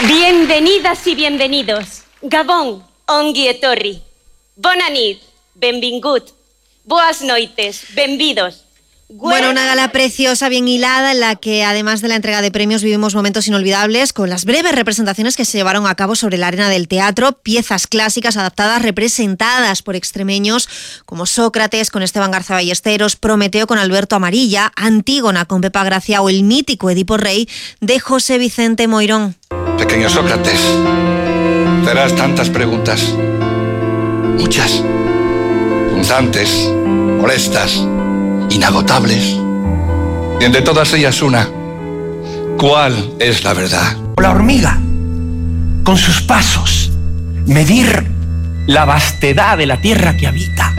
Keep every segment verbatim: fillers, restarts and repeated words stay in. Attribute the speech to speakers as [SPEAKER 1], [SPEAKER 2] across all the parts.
[SPEAKER 1] Bienvenidas y bienvenidos. Gabón, ongi etorri. Bona nit, benvingut. Boas noites, benvidos.
[SPEAKER 2] Bueno, una gala preciosa, bien hilada, en la que además de la entrega de premios vivimos momentos inolvidables con las breves representaciones que se llevaron a cabo sobre la arena del teatro, piezas clásicas adaptadas, representadas por extremeños como Sócrates con Esteban Garza Ballesteros, Prometeo con Alberto Amarilla, Antígona con Pepa Gracia o el mítico Edipo Rey de José Vicente Moirón.
[SPEAKER 3] Pequeño Sócrates, te harás tantas preguntas, muchas, punzantes, molestas, inagotables, y entre todas ellas una: ¿cuál es la verdad?
[SPEAKER 4] La hormiga, con sus pasos, medir la vastedad de la tierra que habita.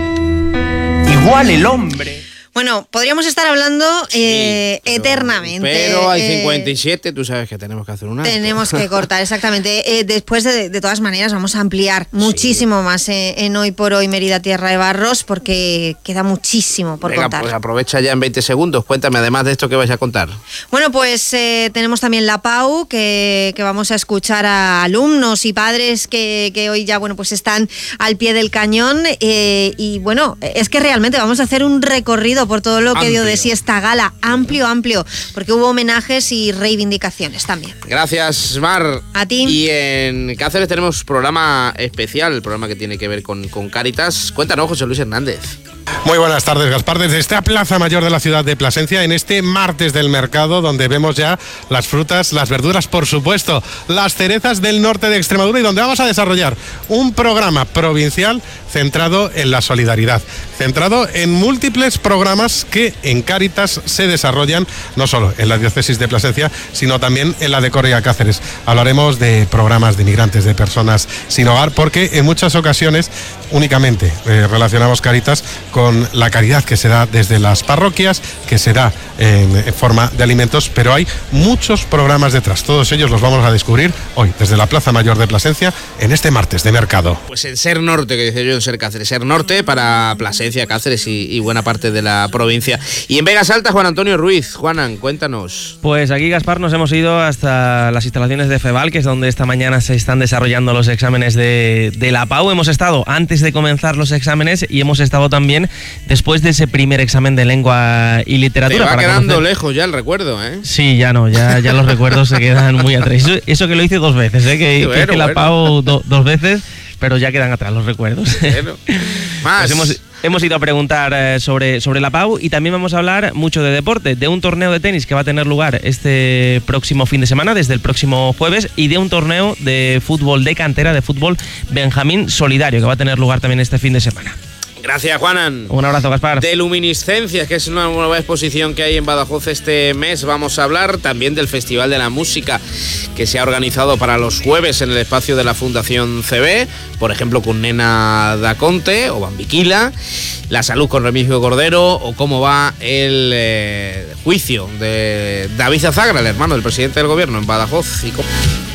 [SPEAKER 4] Igual el hombre.
[SPEAKER 2] Bueno, podríamos estar hablando eh, sí, pero, eternamente.
[SPEAKER 5] Pero hay cincuenta y siete, eh, tú sabes que tenemos que hacer una.
[SPEAKER 2] Tenemos que cortar, exactamente. Eh, después, de, de todas maneras, vamos a ampliar sí. muchísimo más eh, en Hoy por Hoy Mérida Tierra de Barros, porque queda muchísimo por
[SPEAKER 5] Venga,
[SPEAKER 2] contar.
[SPEAKER 5] Pues aprovecha ya en veinte segundos. Cuéntame, además de esto, ¿qué vais a contar?
[SPEAKER 2] Bueno, pues eh, tenemos también la P A U, que, que vamos a escuchar a alumnos y padres que, que hoy ya, bueno, pues están al pie del cañón. Eh, y bueno, es que realmente vamos a hacer un recorrido por todo lo que amplio. dio de sí esta gala, amplio, amplio, porque hubo homenajes y reivindicaciones también.
[SPEAKER 5] Gracias, Mar.
[SPEAKER 2] A ti.
[SPEAKER 5] Y en Cáceres tenemos programa especial, el programa que tiene que ver con, con Cáritas. Cuéntanos, José Luis Hernández.
[SPEAKER 6] Muy buenas tardes, Gaspar, desde esta Plaza Mayor de la ciudad de Plasencia, en este martes del mercado, donde vemos ya las frutas, las verduras, por supuesto, las cerezas del norte de Extremadura, y donde vamos a desarrollar un programa provincial centrado en la solidaridad, centrado en múltiples programas que en Cáritas se desarrollan, no solo en la diócesis de Plasencia, sino también en la de Córrega Cáceres. Hablaremos de programas de inmigrantes, de personas sin hogar, porque en muchas ocasiones únicamente eh, relacionamos Cáritas con la caridad que se da desde las parroquias, que se da en, en forma de alimentos, pero hay muchos programas detrás. Todos ellos los vamos a descubrir hoy desde la Plaza Mayor de Plasencia en este martes de mercado.
[SPEAKER 5] Pues en Ser Norte, que dice yo, en Ser Cáceres, Ser Norte para Plasencia, Cáceres y, y buena parte de la provincia. Y en Vegas Alta, Juan Antonio Ruiz. Juanan, cuéntanos.
[SPEAKER 7] Pues aquí, Gaspar, nos hemos ido hasta las instalaciones de FEVAL, que es donde esta mañana se están desarrollando los exámenes de, de la P A U. Hemos estado antes de comenzar los exámenes y hemos estado también después de ese primer examen de lengua y literatura.
[SPEAKER 5] Te va
[SPEAKER 7] para
[SPEAKER 5] quedando
[SPEAKER 7] conocer...
[SPEAKER 5] lejos ya el recuerdo, ¿eh?
[SPEAKER 7] Sí, ya no, ya, ya los recuerdos se quedan muy atrás. Eso, eso que lo hice dos veces, ¿eh? Que, bueno, que hice la bueno. P A U do, dos veces, pero ya quedan atrás los recuerdos. Bueno. Más. Pues hemos, hemos ido a preguntar eh, sobre, sobre la P A U, y también vamos a hablar mucho de deporte, de un torneo de tenis que va a tener lugar este próximo fin de semana, desde el próximo jueves, y de un torneo de fútbol de cantera, de fútbol Benjamín Solidario, que va a tener lugar también este fin de semana.
[SPEAKER 5] Gracias, Juanan.
[SPEAKER 7] Un abrazo, Gaspar.
[SPEAKER 5] De luminiscencias, que es una nueva exposición que hay en Badajoz este mes, vamos a hablar también del Festival de la Música que se ha organizado para los jueves en el espacio de la Fundación C B, por ejemplo con Nena da Conte o Bambiquila, la salud con Remigio Cordero, o cómo va el eh, juicio de David Azagra, el hermano del presidente del gobierno en Badajoz. Y cómo...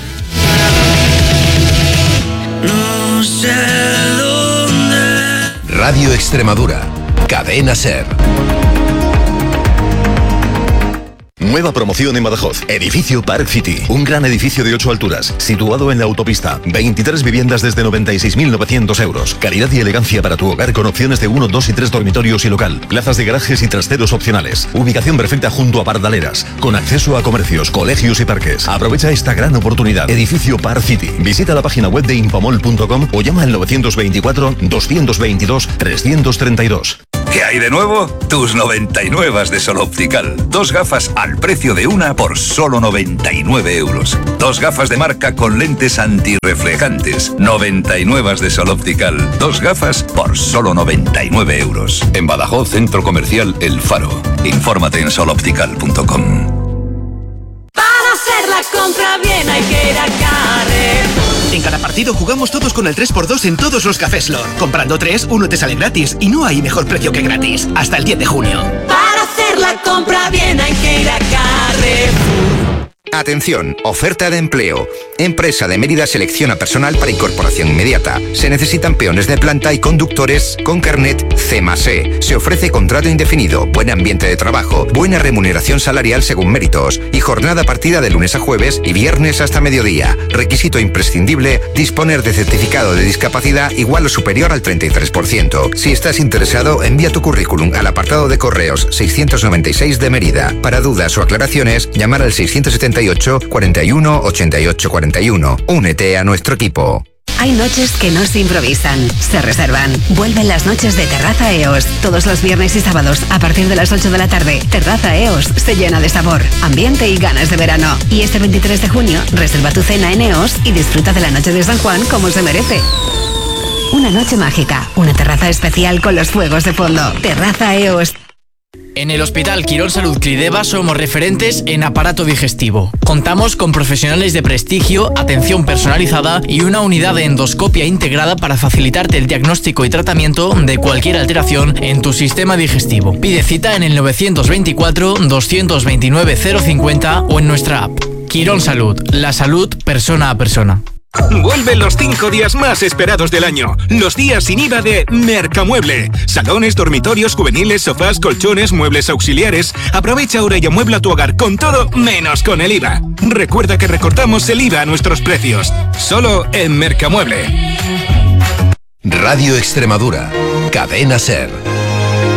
[SPEAKER 8] No sé dónde.
[SPEAKER 9] Radio Extremadura, Cadena Ser. Nueva promoción en Badajoz. Edificio Park City. Un gran edificio de ocho alturas, situado en la autopista. veintitrés viviendas desde noventa y seis mil novecientos euros. Calidad y elegancia para tu hogar con opciones de uno, dos y tres dormitorios y local. Plazas de garajes y trasteros opcionales. Ubicación perfecta junto a Pardaleras, con acceso a comercios, colegios y parques. Aprovecha esta gran oportunidad. Edificio Park City. Visita la página web de infomol punto com o llama al novecientos veinticuatro, doscientos veintidós, trescientos treinta y dos.
[SPEAKER 10] ¿Qué hay de nuevo? Tus noventa y nueve de Sol Optical. Dos gafas al precio de una por solo noventa y nueve euros. Dos gafas de marca con lentes antirreflejantes. noventa y nueve de Sol Optical. Dos gafas por solo noventa y nueve euros. En Badajoz, Centro Comercial El Faro. Infórmate en sol optical punto com.
[SPEAKER 11] Para hacer la compra bien hay que ir a Carrefour. En cada partido jugamos todos con el tres por dos en todos los cafés Lor. Comprando tres, uno te sale gratis y no hay mejor precio que gratis. Hasta el diez de junio. Para hacer la compra bien hay que ir a Carrefour.
[SPEAKER 12] Atención, oferta de empleo. Empresa de Mérida selecciona personal para incorporación inmediata. Se necesitan peones de planta y conductores con carnet C más E. Se ofrece contrato indefinido, buen ambiente de trabajo, buena remuneración salarial según méritos y jornada partida de lunes a jueves y viernes hasta mediodía. Requisito imprescindible, disponer de certificado de discapacidad igual o superior al treinta y tres por ciento. Si estás interesado, envía tu currículum al apartado de correos seiscientos noventa y seis de Mérida. Para dudas o aclaraciones, llamar al seiscientos setenta y ocho, cuarenta y uno, ochenta y ocho cuarenta y uno. Únete a nuestro equipo.
[SPEAKER 13] Hay noches que no se improvisan, se reservan. Vuelven las noches de Terraza E O S. Todos los viernes y sábados, a partir de las ocho de la tarde, Terraza E O S se llena de sabor, ambiente y ganas de verano. Y este veintitrés de junio, reserva tu cena en E O S y disfruta de la noche de San Juan como se merece. Una noche mágica, una terraza especial con los fuegos de fondo. Terraza E O S.
[SPEAKER 14] En el Hospital Quirón Salud Clideva somos referentes en aparato digestivo. Contamos con profesionales de prestigio, atención personalizada y una unidad de endoscopia integrada para facilitarte el diagnóstico y tratamiento de cualquier alteración en tu sistema digestivo. Pide cita en el nueve dos cuatro, dos dos nueve, cero cincuenta o en nuestra app. Quirón Salud, la salud persona a persona.
[SPEAKER 15] Vuelven los cinco días más esperados del año. Los días sin I V A de Mercamueble. Salones, dormitorios, juveniles, sofás, colchones, muebles auxiliares. Aprovecha ahora y amuebla tu hogar con todo menos con el I V A. Recuerda que recortamos el I V A a nuestros precios. Solo en Mercamueble.
[SPEAKER 16] Radio Extremadura. Cadena SER.